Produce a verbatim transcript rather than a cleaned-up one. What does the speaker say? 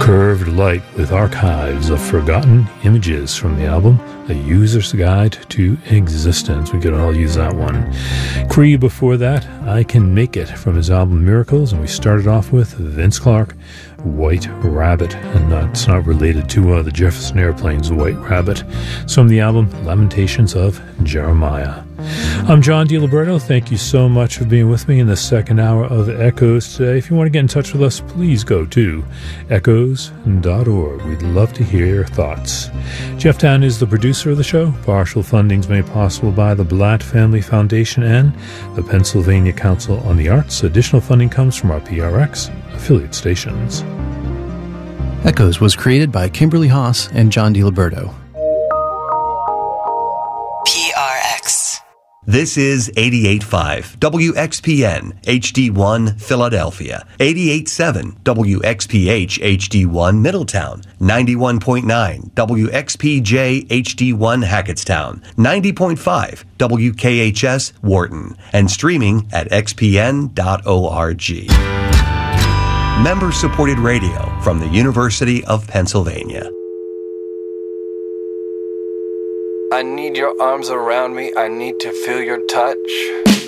Curved Light with archives of forgotten images from the album A User's Guide to Existence. We could all use that one. Cree before that, I Can Make It from his album Miracles, and we started off with Vince Clarke, White Rabbit, and that's not related to uh, the Jefferson Airplane's White Rabbit. It's from the album Lamentations of Jeremiah. I'm John DiLiberto. Thank you so much for being with me in the second hour of Echoes today. If you want to get in touch with us, please go to echoes dot org. We'd love to hear your thoughts. Jeff Town is the producer of the show. Partial funding is made possible by the Blatt Family Foundation and the Pennsylvania Council on the Arts. Additional funding comes from our P R X affiliate stations. Echoes was created by Kimberly Haas and John DiLiberto. P R X. This is eighty-eight point five W X P N H D one Philadelphia, eighty-eight point seven W X P H H D one Middletown, ninety-one point nine W X P J H D one Hackettstown, ninety point five W K H S Wharton, and streaming at x p n dot org. Member-supported radio from the University of Pennsylvania. I need your arms around me. I need to feel your touch.